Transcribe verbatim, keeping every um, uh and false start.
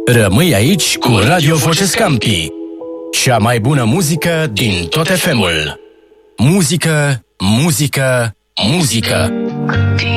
Rămâi aici cu Radio Voce Scampi, cea mai bună muzică din tot F M-ul. Muzică, muzică, muzică.